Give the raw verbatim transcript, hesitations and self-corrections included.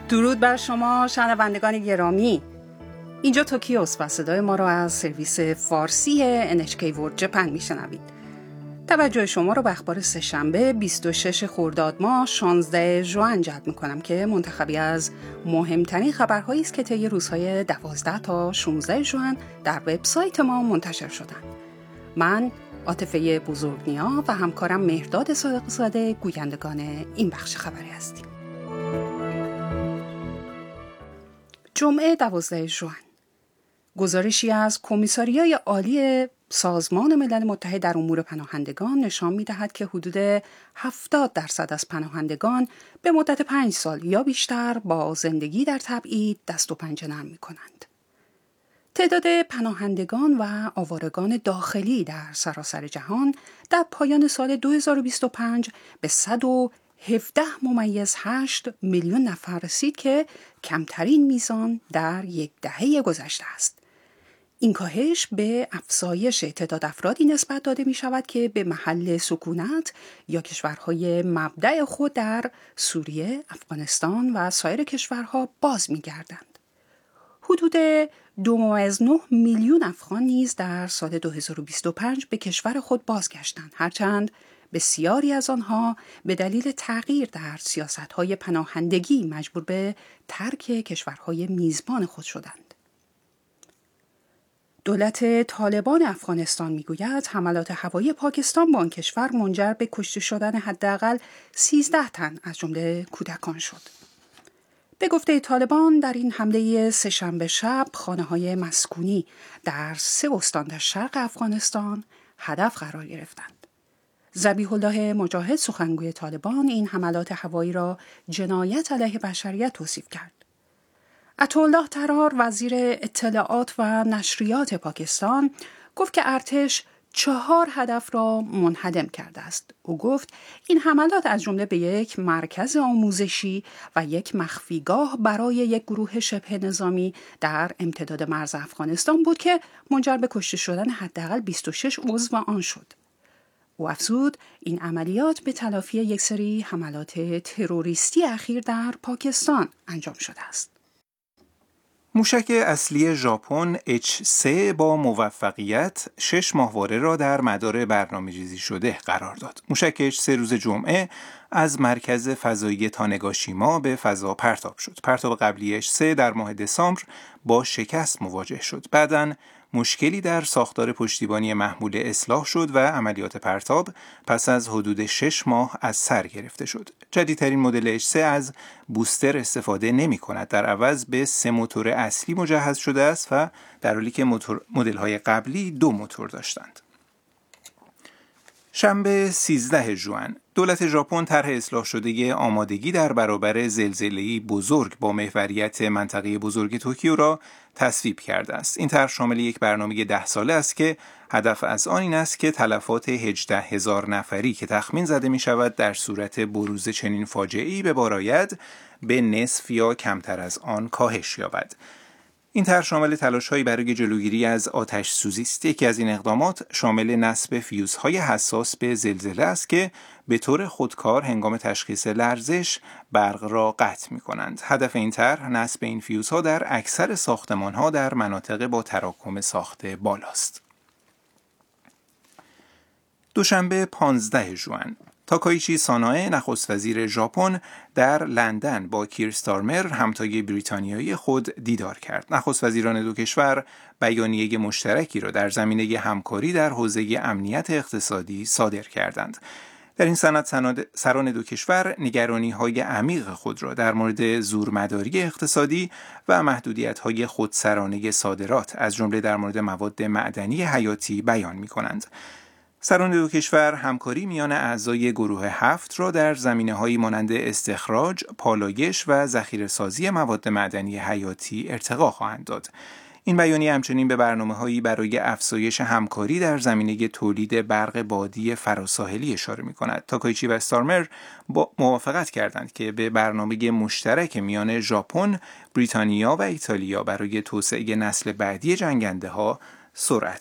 درود بر شما شنوندگان گرامی. اینجا توکیوس و صدای ما را از سرویس فارسی ان اچ کی ورلد جپن میشنوید. توجه شما را به اخبار سه‌شنبه بیست و شش خرداد ماه شانزده ژوئن جلب می‌کنم که منتخبی از مهمترین خبرهایی است که طی روزهای دوازده تا شانزده ژوئن در وبسایت ما منتشر شدند. من عاطفه بزرگنیا و همکارم مهرداد صادق‌زاده گویندگان این بخش خبری هستیم. جمعه دوازده ژوئن گزارشی از کمیساریای عالی سازمان ملل متحد در امور پناهندگان نشان می‌دهد که حدود هفتاد درصد از پناهندگان به مدت پنج سال یا بیشتر با زندگی در تبعید دست و پنجه نرم می‌کنند. تعداد پناهندگان و آوارگان داخلی در سراسر جهان در پایان سال دو هزار و بیست و پنج به صد و هفده ممیز هشت میلیون نفر رسید که کمترین میزان در یک دهه گذشته است. این کاهش به افزایش تعداد افرادی نسبت داده می شود که به محل سکونت یا کشورهای مبدأ خود در سوریه، افغانستان و سایر کشورها باز می گردند. حدود دو ممیز نه میلیون افغان نیز در سال دو هزار و بیست و پنج به کشور خود بازگشتند، هرچند بسیاری از آنها به دلیل تغییر در سیاست‌های پناهندگی مجبور به ترک کشورهای میزبان خود شدند. دولت طالبان افغانستان میگوید حملات هوایی پاکستان با آن کشور منجر به کشته شدن حداقل سیزده تن از جمله کودکان شد. به گفته طالبان در این حمله سه‌شنبه شب خانه‌های مسکونی در سه استان در شرق افغانستان هدف قرار گرفتند. ذبیح الله مجاهد سخنگوی طالبان این حملات هوایی را جنایت علیه بشریت توصیف کرد. عطاالله طرار وزیر اطلاعات و نشریات پاکستان گفت که ارتش چهار هدف را منهدم کرده است. او گفت این حملات از جمله به یک مرکز آموزشی و یک مخفیگاه برای یک گروه شبه نظامی در امتداد مرز افغانستان بود که منجر به کشته شدن حداقل بیست و شش عضو آن شد. او افزود این عملیات به تلافی یک سری حملات تروریستی اخیر در پاکستان انجام شده است. موشک اصلی ژاپن اچ سه با موفقیت شش ماهواره را در مدار برنامه‌ریزی شده قرار داد. موشک اچ سه روز جمعه از مرکز فضایی تانگاشیما به فضا پرتاب شد. پرتاب قبلی اچ سه در ماه دسامبر با شکست مواجه شد. بعداً مشکلی در ساختار پشتیبانی محموله اصلاح شد و عملیات پرتاب پس از حدود شش ماه از سر گرفته شد. جدیدترین مدل اچ سه از بوستر استفاده نمی کند. در عوض به سه موتور اصلی مجهز شده است و در حالی که مدل‌های قبلی دو موتور داشتند. شنبه سیزده ژوئن دولت ژاپن طرح اصلاح شده آمادگی در برابر زلزله‌ای بزرگ با محوریت منطقه بزرگ توکیو را تصویب کرده است. این طرح شامل یک برنامه ده ساله است که هدف از آن این است که تلفات هجده هزار نفری که تخمین زده می شود در صورت بروز چنین فاجعه‌ای به بار آید به نصف یا کمتر از آن کاهش یابد. این طرح شامل تلاش‌هایی برای جلوگیری از آتش سوزی است. یکی از این اقدامات شامل نصب فیوزهای حساس به زلزله است که به طور خودکار هنگام تشخیص لرزش برق را قطع می‌کنند. هدف این طرح نصب این فیوزها در اکثر ساختمان‌ها در مناطق با تراکم ساخت بالاست. دوشنبه پانزده ژوئن تاکایچی سانائه نخست وزیر ژاپن در لندن با کیر استارمر همتای بریتانیایی خود دیدار کرد. نخست وزیران دو کشور بیانیه مشترکی را در زمینه همکاری در حوزه امنیت اقتصادی صادر کردند. در این سند سران دو کشور نگرانی‌های عمیق خود را در مورد زورمداری اقتصادی و محدودیت‌های خودسرانه صادرات از جمله در مورد مواد معدنی حیاتی بیان می‌کنند. سران دو کشور همکاری میان اعضای گروه هفت را در زمینه‌هایی مانند استخراج، پالایش و ذخیره‌سازی مواد معدنی حیاتی ارتقا خواهند داد. این بیانیه همچنین به برنامه‌هایی برای افزایش همکاری در زمینه تولید برق بادی فراساحلی اشاره می‌کند. تاکایچی و استارمر با موافقت کردند که به برنامه مشترک میان ژاپن، بریتانیا و ایتالیا برای توسعه نسل بعدی جنگنده‌ها سرعت